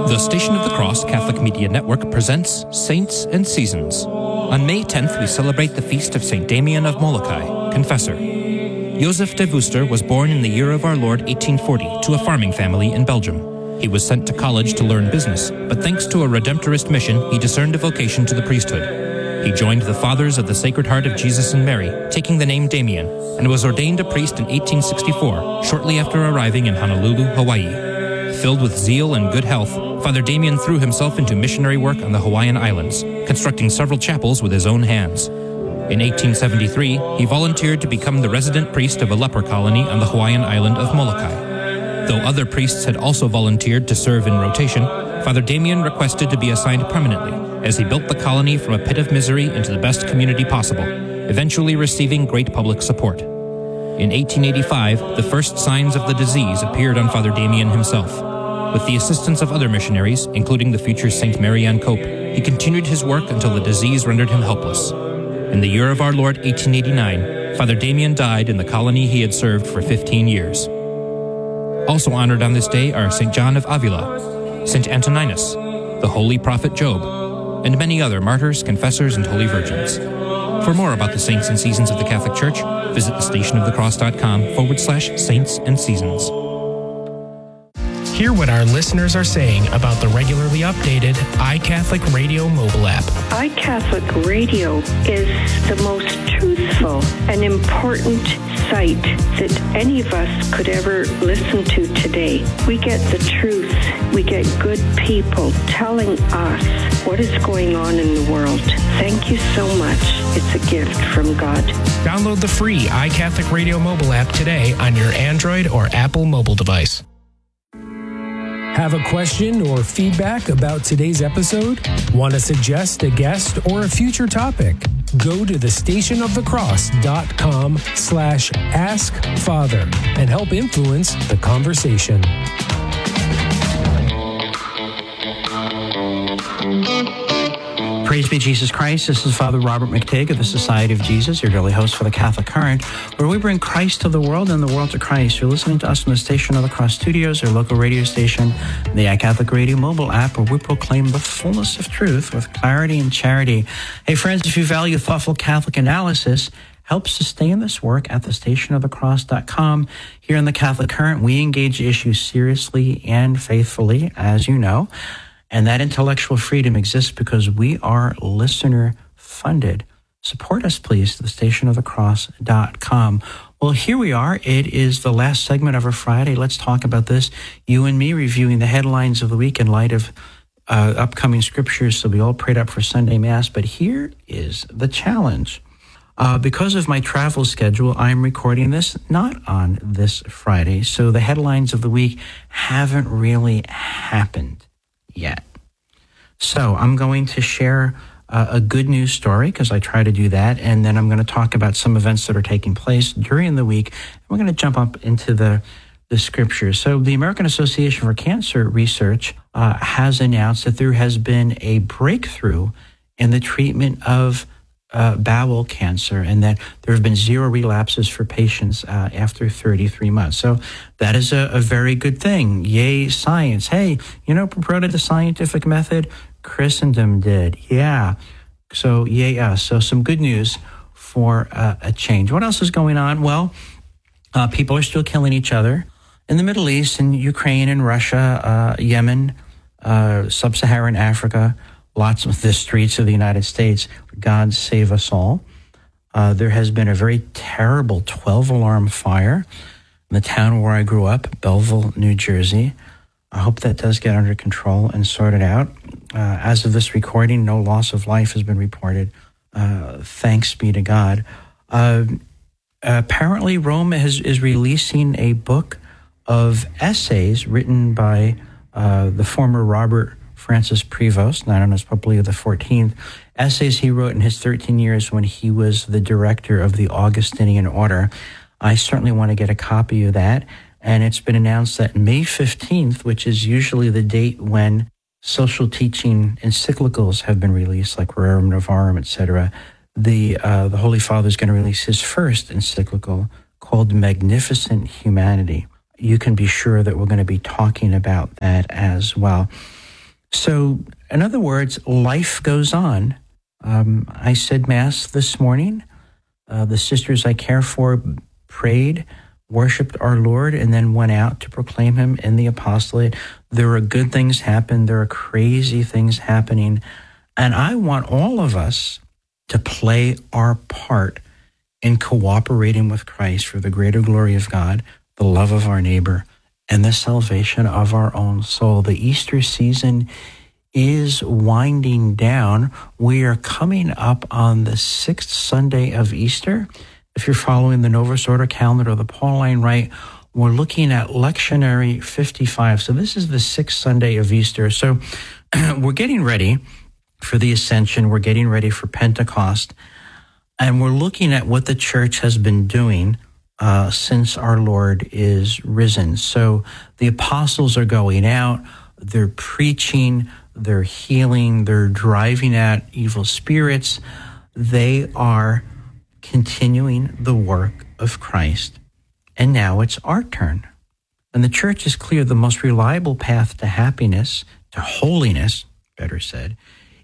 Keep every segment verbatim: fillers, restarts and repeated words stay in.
The Station of the Cross Catholic Media Network presents Saints and Seasons. On May tenth, we celebrate the feast of Saint Damian of Molokai, Confessor. Joseph de Veuster was born in the year of our Lord eighteen forty to a farming family in Belgium. He was sent to college to learn business, but thanks to a Redemptorist mission, he discerned a vocation to the priesthood. He joined the Fathers of the Sacred Heart of Jesus and Mary, taking the name Damian, and was ordained a priest in eighteen sixty-four, shortly after arriving in Honolulu, Hawaii. Filled with zeal and good health, Father Damian threw himself into missionary work on the Hawaiian Islands, constructing several chapels with his own hands. In eighteen seventy-three, he volunteered to become the resident priest of a leper colony on the Hawaiian island of Molokai. Though other priests had also volunteered to serve in rotation, Father Damian requested to be assigned permanently, as he built the colony from a pit of misery into the best community possible, eventually receiving great public support. In eighteen eighty-five, the first signs of the disease appeared on Father Damian himself. With the assistance of other missionaries, including the future Saint Marianne Cope, he continued his work until the disease rendered him helpless. In the year of our Lord eighteen eighty-nine, Father Damian died in the colony he had served for fifteen years. Also honored on this day are Saint John of Avila, Saint Antoninus, the holy prophet Job, and many other martyrs, confessors, and holy virgins. For more about the saints and seasons of the Catholic Church, visit thestationofthecross.com forward slash saints and seasons. Hear what our listeners are saying about the regularly updated iCatholic Radio mobile app. iCatholic Radio is the most truthful and important site that any of us could ever listen to today. We get the truth. We get good people telling us what is going on in the world. Thank you so much. It's a gift from God. Download the free iCatholic Radio mobile app today on your Android or Apple mobile device. Have a question or feedback about today's episode? Want to suggest a guest or a future topic? Go to thestationofthecross.com slash ask Father and help influence the conversation. Praise be Jesus Christ. This is Father Robert McTigg of the Society of Jesus, your daily host for the Catholic Current, where we bring Christ to the world and the world to Christ. You're listening to us on the Station of the Cross Studios, our local radio station, the iCatholic Radio mobile app, where we proclaim the fullness of truth with clarity and charity. Hey, friends, if you value thoughtful Catholic analysis, help sustain this work at the station of the cross dot com. Here in the Catholic Current, we engage issues seriously and faithfully, as you know. And that intellectual freedom exists because we are listener-funded. Support us, please, to the station of the cross dot com. Well, here we are. It is the last segment of our Friday. Let's talk about this. You and me reviewing the headlines of the week in light of uh, upcoming scriptures. So we all prayed up for Sunday Mass. But here is the challenge. Uh, because of my travel schedule, I'm recording this not on this Friday. So the headlines of the week haven't really happened yet. So I'm going to share uh, a good news story, because I try to do that, and then I'm going to talk about some events that are taking place during the week. We're going to jump up into the, the scriptures. So the American Association for Cancer Research uh, has announced that there has been a breakthrough in the treatment of uh, bowel cancer, and that there have been zero relapses for patients uh, after thirty-three months. So that is a, a very good thing. Yay, science. Hey, you know, promoted the scientific method? Christendom did. Yeah. So yay us. So some good news for uh, a change. What else is going on? Well, uh, people are still killing each other in the Middle East, in Ukraine and Russia, uh, Yemen, uh, sub-Saharan Africa, lots of the streets of the United States. God save us all. Uh, there has been a very terrible twelve-alarm fire in the town where I grew up, Belleville, New Jersey. I hope that does get under control and sorted out. Uh, as of this recording, no loss of life has been reported. Uh, thanks be to God. Uh, apparently, Rome has, is releasing a book of essays written by uh, the former Robert Francis Prevost, known as Pope Leo the fourteenth, essays he wrote in his thirteen years when he was the director of the Augustinian Order. I certainly want to get a copy of that. And it's been announced that May fifteenth, which is usually the date when social teaching encyclicals have been released, like Rerum Novarum, et cetera, the, uh, the Holy Father is going to release his first encyclical called Magnificent Humanity. You can be sure that we're going to be talking about that as well. So, in other words, life goes on. Um, I said Mass this morning. Uh, the sisters I care for prayed, worshiped our Lord, and then went out to proclaim him in the apostolate. There are good things happen. There are crazy things happening. And I want all of us to play our part in cooperating with Christ for the greater glory of God, the love of our neighbor, and the salvation of our own soul. The Easter season is winding down. We are coming up on the sixth Sunday of Easter. If you're following the Novus Ordo calendar or the Pauline Rite, we're looking at Lectionary fifty-five. So this is the sixth Sunday of Easter. So we're getting ready for the Ascension. We're getting ready for Pentecost. And we're looking at what the church has been doing uh, since our Lord is risen. So the apostles are going out, they're preaching, they're healing, they're driving out evil spirits. They are continuing the work of Christ. And now it's our turn. And the church is clear the most reliable path to happiness, to holiness, better said,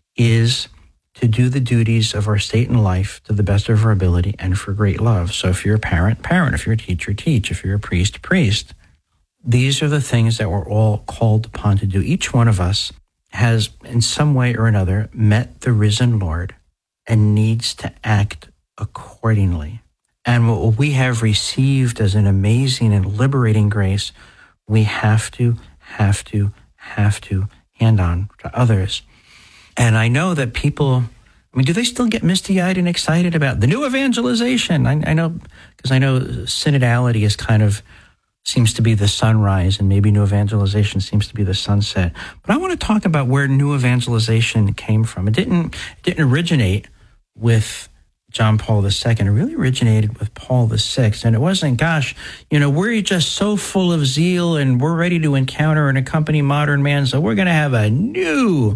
is to do the duties of our state in life to the best of our ability and for great love. So if you're a parent, parent. If you're a teacher, teach. If you're a priest, priest. These are the things that we're all called upon to do. Each one of us has, in some way or another, met the risen Lord and needs to act accordingly. And what we have received as an amazing and liberating grace, we have to, have to, have to hand on to others. And I know that people, I mean, do they still get misty-eyed and excited about the new evangelization? I, I know, because I know synodality is kind of, seems to be the sunrise, and maybe new evangelization seems to be the sunset. But I want to talk about where new evangelization came from. It didn't, it didn't originate with John Paul the Second. It really originated with Paul the Sixth. And it wasn't, gosh, you know, we're just so full of zeal and we're ready to encounter and accompany modern man, so we're going to have a new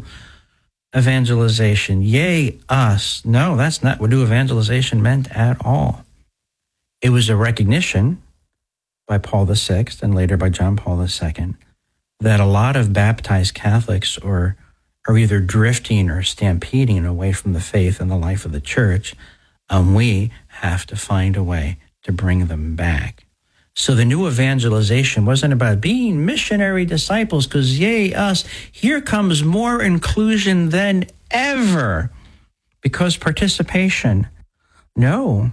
evangelization. Yay, us. No, that's not what new evangelization meant at all. It was a recognition by Paul the Sixth and later by John Paul the Second that a lot of baptized Catholics are, are either drifting or stampeding away from the faith and the life of the church, and we have to find a way to bring them back. So the new evangelization wasn't about being missionary disciples, because yay, us, here comes more inclusion than ever, because participation. No,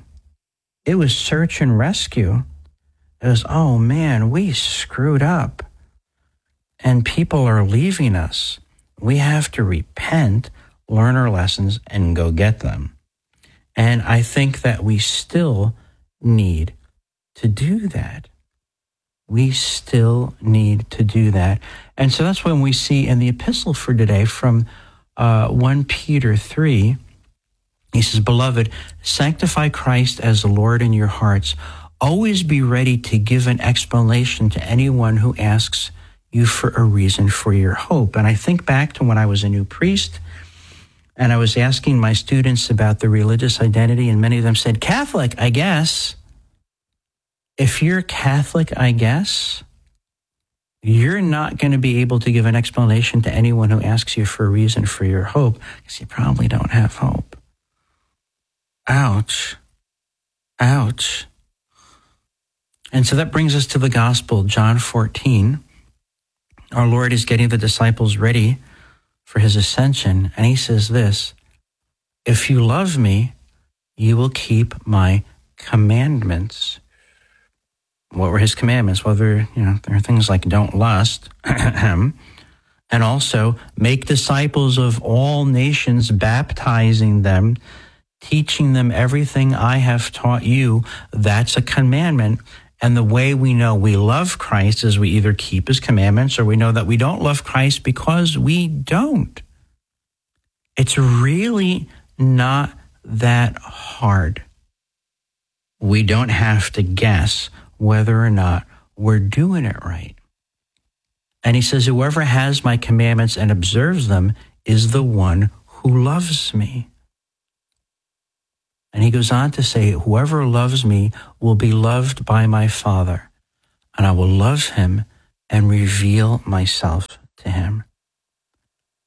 it was search and rescue. It was, oh man, we screwed up and people are leaving us. We have to repent, learn our lessons, and go get them. And I think that we still need to do that. We still need to do that. And so that's when we see in the epistle for today from uh, First Peter three, he says, Beloved, sanctify Christ as the Lord in your hearts. Always be ready to give an explanation to anyone who asks you for a reason for your hope. And I think back to when I was a new priest, and I was asking my students about their religious identity, and many of them said, Catholic, I guess. If you're Catholic, I guess, you're not going to be able to give an explanation to anyone who asks you for a reason for your hope, because you probably don't have hope. Ouch. Ouch. And so that brings us to the gospel, John fourteen. Our Lord is getting the disciples ready for his ascension, and he says this, if you love me, you will keep my commandments. What were his commandments? Well, there, you know, there are things like don't lust, and also make disciples of all nations, baptizing them, teaching them everything I have taught you. That's a commandment. And the way we know we love Christ is we either keep his commandments or we know that we don't love Christ because we don't. It's really not that hard. We don't have to guess whether or not we're doing it right. And he says, whoever has my commandments and observes them is the one who loves me. And he goes on to say, whoever loves me will be loved by my Father, and I will love him and reveal myself to him.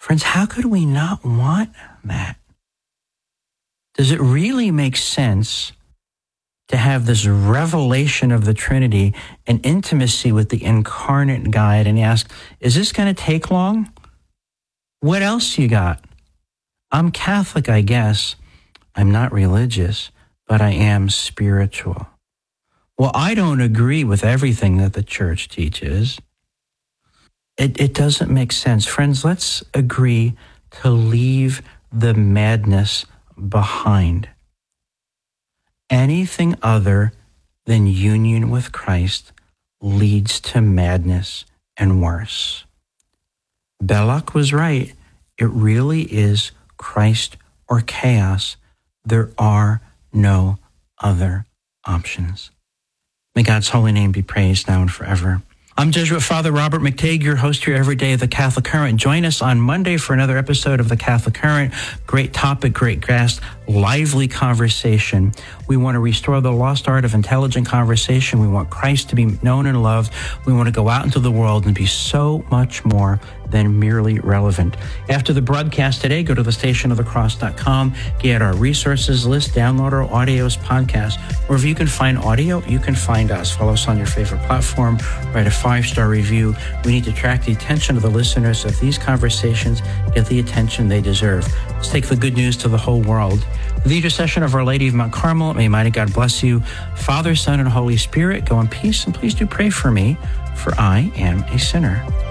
Friends, how could we not want that? Does it really make sense to have this revelation of the Trinity and intimacy with the incarnate God and ask, is this going to take long? What else you got? I'm Catholic, I guess. I'm not religious, but I am spiritual. Well, I don't agree with everything that the church teaches. It, it doesn't make sense. Friends, let's agree to leave the madness behind. Anything other than union with Christ leads to madness and worse. Belloc was right. It really is Christ or chaos. There are no other options. May God's holy name be praised now and forever. I'm Jesuit Father Robert McTague, your host here every day of the Catholic Current. Join us on Monday for another episode of the Catholic Current. Great topic, great guest, lively conversation. We want to restore the lost art of intelligent conversation. We want Christ to be known and loved. We want to go out into the world and be so much more than merely relevant. After the broadcast today, go to the station of the cross dot com, get our resources list, download our audios, podcasts. Wherever you can find audio, you can find us. Follow us on your favorite platform, write a five-star review. We need to attract the attention of the listeners of these conversations, get the attention they deserve. Let's take the good news to the whole world. The intercession of Our Lady of Mount Carmel, may mighty God bless you. Father, Son, and Holy Spirit, go in peace, and please do pray for me, for I am a sinner.